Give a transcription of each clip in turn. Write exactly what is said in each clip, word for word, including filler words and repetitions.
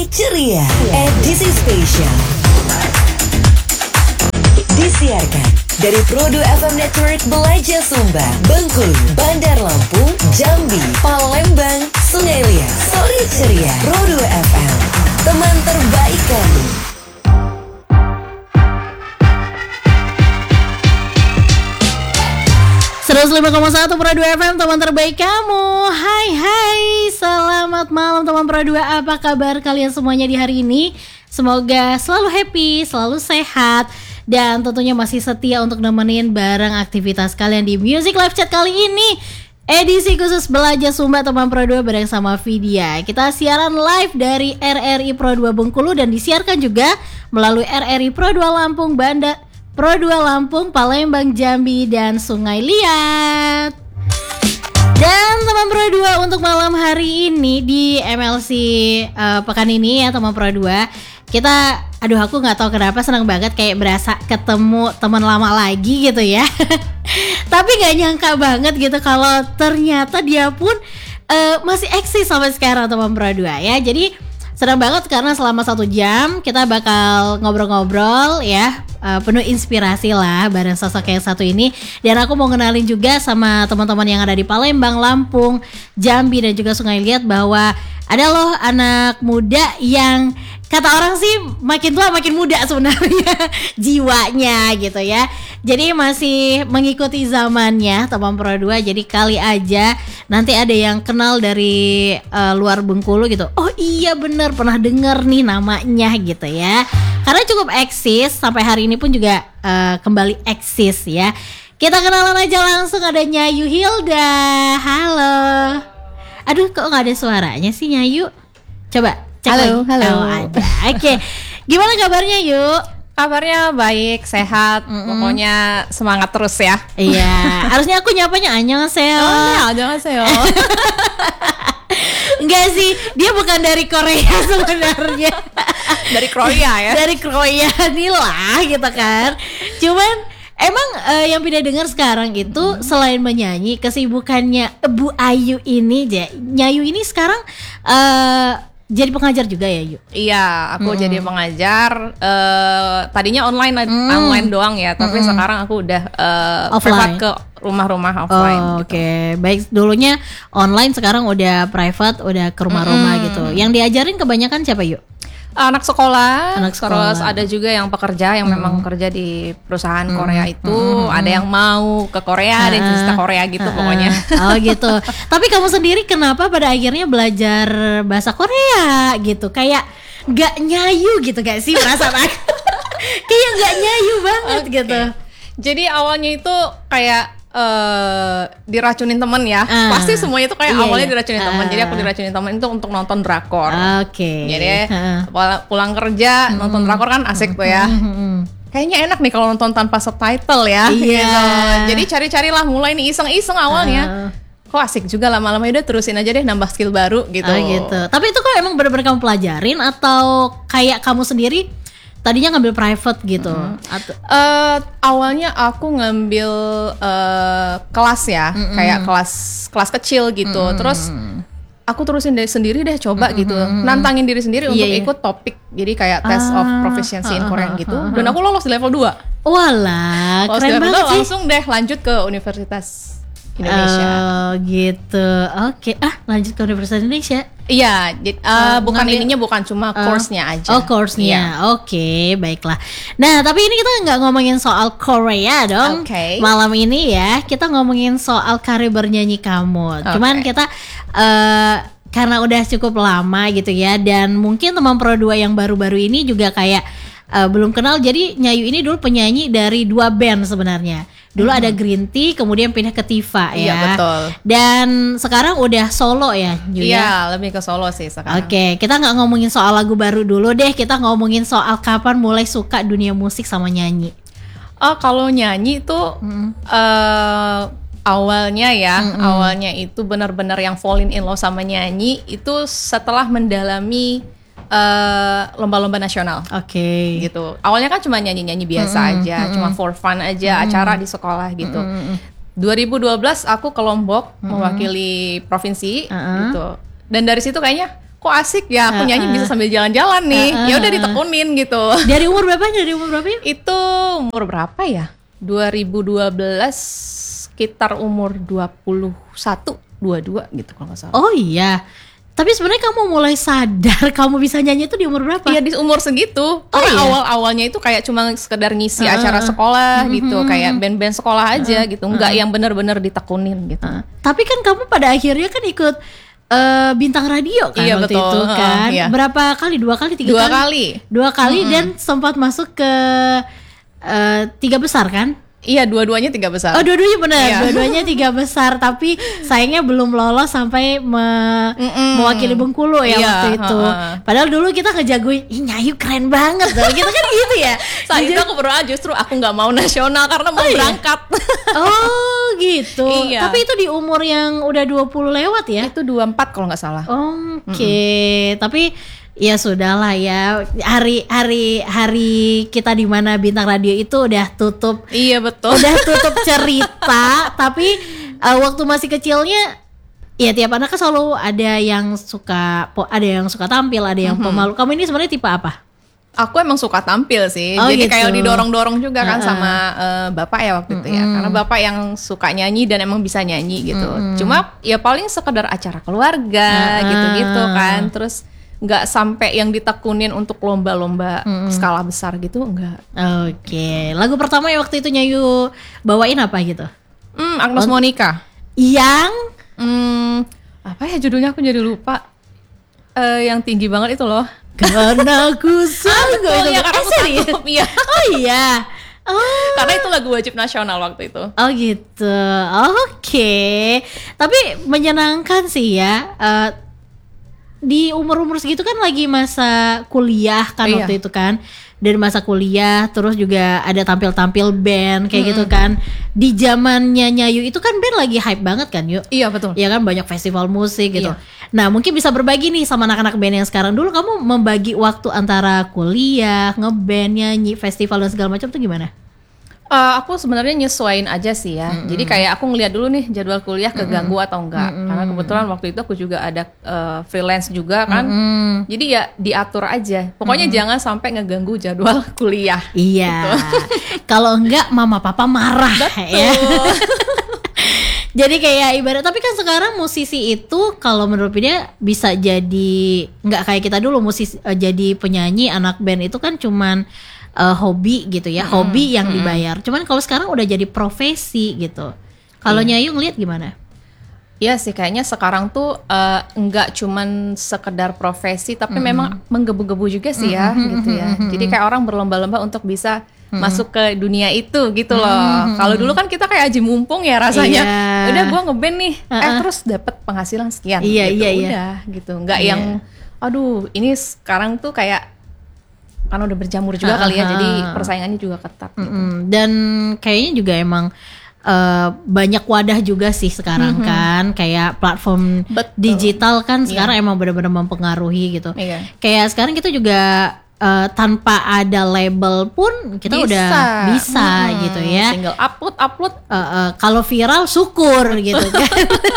Sore Ceria edisi spesial disiarkan dari Produ F M Network Belaja Sumba, Bengkulu, Bandar Lampung, Jambi, Palembang, Sungai Liat. Sore Ceria Produ F M, teman terbaik kamu. seratus lima koma satu Pro dua F M, teman terbaik kamu. Hai hai, selamat malam teman Pro dua. Apa kabar kalian semuanya di hari ini? Semoga selalu happy, selalu sehat, dan tentunya masih setia untuk nemenin bareng aktivitas kalian di Music Live Chat kali ini. Edisi khusus Belaja Sumba teman Pro dua bareng sama Vidya. Kita siaran live dari R R I Pro dua Bengkulu dan disiarkan juga melalui R R I Pro dua Lampung, Banda Pro dua Lampung, Palembang, Jambi, dan Sungai Liat. Dan teman Pro dua untuk malam hari ini di M L C uh, pekan ini ya teman Pro dua, kita, aduh aku gak tahu kenapa senang banget kayak berasa ketemu teman lama lagi gitu ya. Tapi gak nyangka banget gitu kalau ternyata dia pun uh, masih eksis sampai sekarang teman Pro dua ya. Jadi senang banget karena selama satu jam kita bakal ngobrol-ngobrol ya, uh, penuh inspirasi lah bareng sosok yang satu ini. Dan aku mau kenalin juga sama teman-teman yang ada di Palembang, Lampung, Jambi, dan juga Sungai Liat bahwa ada loh anak muda yang kata orang sih makin tua makin muda sebenarnya jiwanya gitu ya. Jadi masih mengikuti zamannya teman Pro dua. Jadi kali aja nanti ada yang kenal dari uh, luar Bengkulu gitu. Oh iya bener pernah denger nih namanya gitu ya. Karena cukup eksis sampai hari ini pun juga uh, kembali eksis ya. Kita kenalan aja langsung, ada Nyayu Hilda. Halo. Aduh kok gak ada suaranya sih Nyayu? Coba cek halo, lagi. halo. Oh, ada. Oke. Okay. Gimana kabarnya Yuk? Kabarnya baik, sehat, mm-mm. Pokoknya semangat terus ya. Iya, harusnya aku nyapanya annyeonghaseyo. Oh, annyeonghaseyo. Enggak sih, dia bukan dari Korea sebenarnya. Dari Korea ya. Dari Korea nih lah gitu kan. Cuman emang uh, yang Pida dengar sekarang itu hmm. selain menyanyi, kesibukannya Bu Ayu ini, Nyayu ini sekarang uh, jadi pengajar juga ya Yu? Iya, aku hmm. jadi pengajar. Uh, tadinya online hmm. online doang ya, tapi hmm. sekarang aku udah uh, private ke rumah-rumah offline. Oh, gitu. Oke, okay. Baik, dulunya online, sekarang udah private, udah ke rumah-rumah hmm. gitu. Yang diajarin kebanyakan siapa Yu? Anak sekolah, Anak sekolah, terus ada juga yang pekerja yang hmm. memang kerja di perusahaan hmm. Korea itu, hmm. ada yang mau ke Korea, uh, ada yang cinta Korea gitu uh, pokoknya. Oh gitu. Tapi kamu sendiri kenapa pada akhirnya belajar bahasa Korea gitu? Kayak gak nyayu gitu gak sih perasaan aku? Kayak gak nyayu banget okay. gitu. Jadi awalnya itu kayak Uh, diracunin temen ya, uh, pasti semuanya itu kayak iya, awalnya iya. diracunin uh, temen. Jadi aku diracunin temen itu untuk nonton drakor. Oke. Okay. Jadi uh. pulang kerja hmm. nonton drakor kan asik tuh ya. Hmm. Kayaknya enak nih kalau nonton tanpa subtitle ya. Iya. Gitu. Jadi cari-carilah mulai nih iseng-iseng awalnya. Uh. Kok asik juga lama-lama, udah terusin aja deh nambah skill baru gitu. Oh gitu. Tapi itu kok emang benar-benar kamu pelajarin atau kayak kamu sendiri tadinya ngambil private gitu? Mm-hmm. Atau uh, awalnya aku ngambil uh, kelas ya, mm-hmm. kayak kelas kelas kecil gitu. Mm-hmm. Terus aku terusin dari sendiri deh coba mm-hmm. gitu, nantangin diri sendiri yeah, untuk yeah. ikut topik. Jadi kayak test ah, of proficiency uh, in Korean uh, gitu. Uh, uh, Dan aku lolos di level dua. Walah, keren banget sih. Langsung deh lanjut ke Universitas Indonesia. Oh gitu. Oke. Okay. Ah, lanjut ke Universitas Indonesia. Iya, uh, uh, bukan ngambil, ininya bukan cuma uh, course-nya aja. Oh, course-nya. Yeah. Oke, okay, baiklah. Nah, tapi ini kita nggak ngomongin soal Korea dong. Okay. Malam ini ya, kita ngomongin soal karir bernyanyi kamu. Okay. Cuman kita uh, karena udah cukup lama gitu ya, dan mungkin teman Pro dua yang baru-baru ini juga kayak uh, belum kenal. Jadi Nyayu ini dulu penyanyi dari dua band sebenarnya. Dulu hmm. ada Green Tea, kemudian pindah ke Tifa ya. Iya betul. Dan sekarang udah solo ya, Ju, iya, ya? lebih ke solo sih sekarang. Oke, okay, kita nggak ngomongin soal lagu baru dulu deh. Kita ngomongin soal kapan mulai suka dunia musik sama nyanyi. Oh, kalau nyanyi tuh hmm. uh, awalnya ya, hmm. awalnya itu benar-benar yang falling in love sama nyanyi itu setelah mendalami Uh, lomba-lomba nasional. Oke. Okay. Gitu. Awalnya kan cuma nyanyi-nyanyi biasa mm-hmm. aja, mm-hmm. cuma for fun aja, mm-hmm. acara di sekolah gitu. Mm-hmm. dua ribu dua belas aku ke Lombok mm-hmm. mewakili provinsi uh-huh. gitu. Dan dari situ kayaknya kok asik ya, aku nyanyi bisa sambil jalan-jalan nih. Uh, uh, ya udah ditekunin gitu. Dari umur berapa? Dari umur berapa ya? Itu umur berapa ya? dua ribu dua belas, sekitar umur dua puluh satu, dua puluh dua gitu kalau nggak salah. Oh iya. Tapi sebenarnya kamu mulai sadar kamu bisa nyanyi itu di umur berapa? Iya, di umur segitu. Karena oh, iya? awal-awalnya itu kayak cuma sekedar ngisi uh, acara sekolah uh, gitu, uh, kayak band-band sekolah aja uh, gitu, nggak uh, yang bener-bener ditekunin gitu. Uh. Tapi kan kamu pada akhirnya kan ikut uh, bintang radio kan iya, waktu betul. itu kan? Uh, iya. Berapa kali? Dua kali? Tiga Dua kali? kali. Dua kali uh-uh. dan sempat masuk ke uh, tiga besar kan? Iya, dua-duanya tiga besar. Oh, dua-duanya benar, iya. dua-duanya tiga besar. Tapi sayangnya belum lolos sampai me- mewakili Bengkulu ya iya, waktu itu. Uh, uh. Padahal dulu kita ngejagoin, ih Nyayu keren banget. Kita kan gitu ya. Saat itu aku berdoa justru aku nggak mau nasional karena mau oh, berangkat. Iya? Oh gitu. Iya. Tapi itu di umur yang udah dua puluh lewat ya? Itu dua puluh empat kalau nggak salah. Oke, okay. Mm-mm. Tapi ya sudahlah ya, hari hari hari kita di mana bintang radio itu udah tutup. Iya betul. Udah tutup cerita. Tapi uh, waktu masih kecilnya, ya tiap anak kan selalu ada yang suka, ada yang suka tampil, ada yang mm-hmm. pemalu. Kamu ini sebenarnya tipe apa? Aku emang suka tampil sih, oh, jadi gitu. kayak didorong-dorong juga kan uh-uh. sama uh, bapak ya waktu mm-hmm. itu ya, karena bapak yang suka nyanyi dan emang bisa nyanyi gitu. Mm-hmm. Cuma ya paling sekedar acara keluarga uh-uh. gitu-gitu kan, terus nggak sampai yang ditekunin untuk lomba-lomba mm-hmm. skala besar gitu, enggak. Oke, okay. Lagu pertama yang waktu itu Nyayu bawain apa gitu? Hmm, Agnes oh. Monica. Yang? Hmm, apa ya judulnya aku jadi lupa. Uh, yang tinggi banget itu loh. Karena aku sanggup. Ah, ya, karena aku sanggup, iya. Oh iya. Oh. Karena itu lagu wajib nasional waktu itu. Oh gitu. Oke. Okay. Tapi menyenangkan sih ya. Uh, di umur-umur segitu kan lagi masa kuliah kan iya. waktu itu kan. Dan masa kuliah terus juga ada tampil-tampil band kayak mm-hmm. gitu kan. Di zamannya Nyayu itu kan band lagi hype banget kan yuk. Iya betul. Iya kan banyak festival musik gitu. Iya. Nah mungkin bisa berbagi nih sama anak-anak band yang sekarang. Dulu kamu membagi waktu antara kuliah, ngeband, nyanyi, festival dan segala macam tuh gimana? Uh, aku sebenarnya nyesuaiin aja sih ya. Mm-hmm. Jadi kayak aku ngeliat dulu nih jadwal kuliah keganggu mm-hmm. atau enggak. Mm-hmm. Karena kebetulan waktu itu aku juga ada uh, freelance juga kan. Mm-hmm. Jadi ya diatur aja. Pokoknya mm-hmm. jangan sampai ngeganggu jadwal kuliah. Iya. Gitu. Kalau enggak mama papa marah. Betul. Ya. Jadi kayak ibarat, tapi kan sekarang musisi itu kalau menurut dia bisa jadi nggak kayak kita dulu musisi uh, jadi penyanyi anak band itu kan cuman Uh, hobi gitu ya, mm-hmm. hobi yang dibayar. Mm-hmm. Cuman kalau sekarang udah jadi profesi gitu. Kalau yeah. Nyayu ngeliat gimana? Iya sih, kayaknya sekarang tuh uh, nggak cuman sekedar profesi, tapi mm-hmm. memang menggebu-gebu juga sih ya, mm-hmm. gitu ya. Mm-hmm. Jadi kayak orang berlomba-lomba untuk bisa mm-hmm. masuk ke dunia itu gitu loh. Mm-hmm. Kalau dulu kan kita kayak aji mumpung ya rasanya. Yeah. Udah gue ngeband nih, uh-uh. eh terus dapat penghasilan sekian. Iya gitu. iya iya. Udah gitu, nggak yeah. yang, aduh ini sekarang tuh kayak karena udah berjamur juga kali ya, jadi persaingannya juga ketat gitu. Mm-hmm. Dan kayaknya juga emang uh, banyak wadah juga sih sekarang mm-hmm. kan, kayak platform Betul. digital kan sekarang yeah. emang benar-benar mempengaruhi gitu. Yeah. Kayak sekarang kita juga uh, tanpa ada label pun kita bisa. udah bisa hmm. gitu ya. Single upload upload. Uh, uh, kalau viral syukur gitu kan.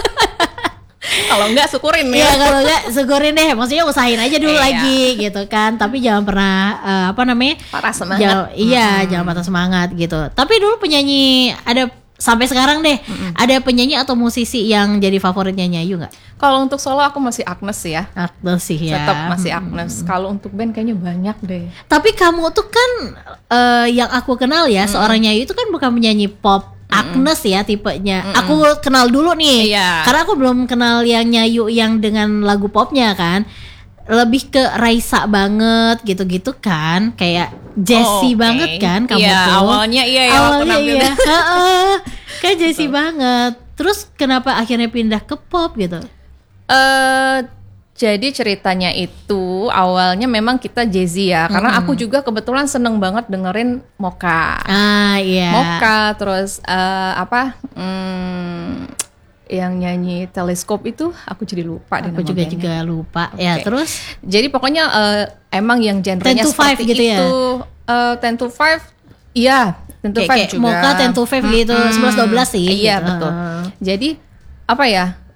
Kalau enggak syukurin ya. Iya kalau enggak syukurin deh. Maksudnya usahain aja dulu lagi gitu kan. Tapi jangan pernah uh, apa namanya? patah semangat. Jangan, iya hmm. jangan patah semangat gitu. Tapi dulu penyanyi ada sampai sekarang deh. Hmm. Ada penyanyi atau musisi yang jadi favoritnya Nyayu nggak? Kalau untuk solo aku masih Agnes ya. Agnes sih ya. Tetap masih Agnes. Hmm. Kalau untuk band kayaknya banyak deh. Tapi kamu tuh kan uh, yang aku kenal ya hmm. seorang Nyayu itu kan bukan penyanyi pop. Agnes ya tipenya. Mm-mm. Aku kenal dulu nih. Iya. Karena aku belum kenal yang Nyayu yang dengan lagu popnya kan. Lebih ke Raisa banget gitu-gitu kan. Kayak Jessie oh, okay. banget kan kamu yeah, tuh. Awalnya iya ya. Awalnya iya. Kayak Jessie banget. Terus kenapa akhirnya pindah ke pop gitu? Eh uh, Jadi ceritanya itu awalnya memang kita Jay-Z ya, karena mm-hmm. aku juga kebetulan seneng banget dengerin Mocha. Ah iya. Mocha terus uh, apa? Hmm, yang nyanyi Teleskop itu aku jadi lupa deh nama juga bandnya. juga lupa. Okay. Ya terus. Jadi pokoknya uh, emang yang genrenya seperti gitu itu. Ya? Uh, ten to five, iya. ten to five juga. Mocha ten to five gitu, sebelas dua belas sih. Iya gitu. betul. Jadi apa ya?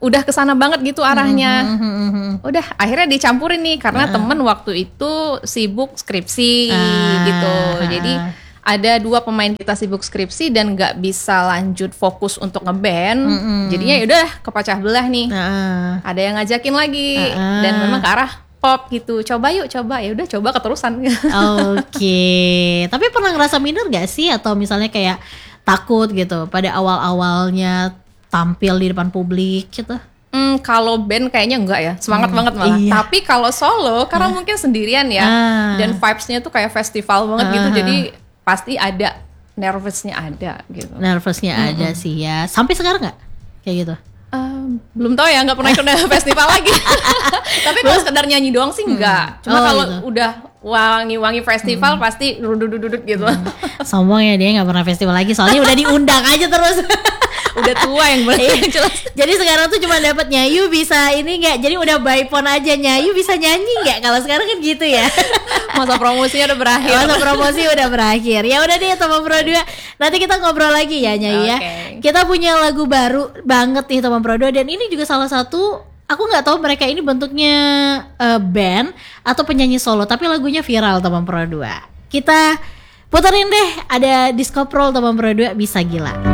udah kesana banget gitu arahnya. Mhm, mhm, mhm. Udah akhirnya dicampurin nih karena Uh-uh. temen waktu itu sibuk skripsi Ah, gitu. uh-uh. Jadi ada dua pemain kita sibuk skripsi dan nggak bisa lanjut fokus untuk ngeband. Mm-mm. Jadinya yaudah kepecah belah nih. Nah, Ada yang ngajakin lagi Uh-uh. dan memang ke arah pop gitu. Coba yuk, coba. Ya udah coba keterusan. oke. Tapi pernah ngerasa minder gak sih atau misalnya kayak takut gitu pada awal-awalnya tampil di depan publik gitu? Hmm, kalau band kayaknya enggak ya, semangat Hmm, banget malah. iya. Tapi kalau solo, karena mungkin sendirian ya, Ah. dan vibes-nya tuh kayak festival banget gitu, Ah. jadi pasti ada nervousnya ada gitu. Nervousnya ada sih ya. Sampai sekarang nggak kayak gitu? Um, belum tahu ya, nggak pernah ikut festival lagi. Tapi kalau sekedar nyanyi doang sih enggak. Cuma Oh, kalau gitu. udah wangi-wangi festival pasti duduk-duduk gitu. Sombong ya dia nggak pernah festival lagi soalnya udah diundang aja terus. Udah tua yang boleh yang jelas. Jadi sekarang tuh cuma dapat Nyayu bisa ini nggak? Jadi udah by phone aja Nyayu bisa nyanyi nggak? Kalau sekarang kan gitu ya. Masa promosinya udah berakhir. Masa promosi udah berakhir. Ya udah deh teman Pro dua. Nanti kita ngobrol lagi ya Nyayu ya. Oke. Kita punya lagu baru banget nih teman Pro dua dan ini juga salah satu aku nggak tahu mereka ini bentuknya eh, band atau penyanyi solo tapi lagunya viral teman Pro dua. Kita puterin deh ada Disco Pro teman Pro dua bisa gila.